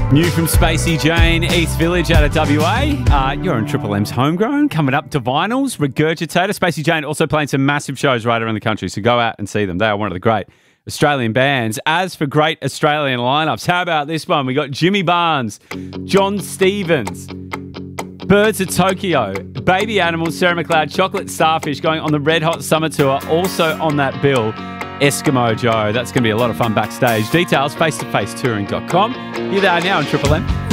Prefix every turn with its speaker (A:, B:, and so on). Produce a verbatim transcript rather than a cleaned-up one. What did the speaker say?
A: New from Spacey Jane, East Village out of W A. Uh, you're on Triple M's Homegrown. Coming up, Divinals, Regurgitator. Spacey Jane also playing some massive shows right around the country, so go out and see them. They are one of the great Australian bands. As for great Australian lineups, how about this one? We got Jimmy Barnes, John Stevens, Birds of Tokyo, Baby Animals, Sarah McLeod, Chocolate Starfish going on the Red Hot Summer Tour. Also on that bill, Eskimo Joe. That's going to be a lot of fun backstage. Details, face to face touring dot com. You're there now on Triple M.